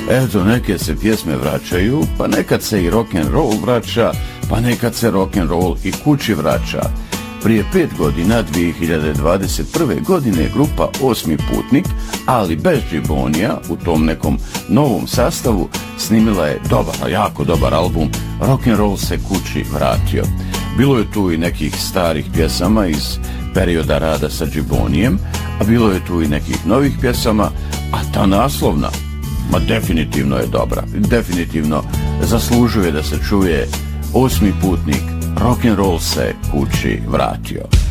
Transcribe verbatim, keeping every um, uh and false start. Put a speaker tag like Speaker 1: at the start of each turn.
Speaker 1: Eto, neke se pjesme vraćaju, pa nekad se i rock'n'roll vraća, pa nekad se rock'n'roll i kući vraća. Prije pet godina, dvije hiljade dvadeset prve. godine, grupa Osmi putnik, ali bez Džibonija, u tom nekom novom sastavu, snimila je dobar, jako dobar album Rock'n'roll se kući vratio. Bilo je tu i nekih starih pjesama iz perioda rada sa Džibonijem, a bilo je tu i nekih novih pjesama, a ta naslovna, ma definitivno je dobra, definitivno zaslužuje da se čuje. Osmi putnik, rock'n'roll se kući vratio.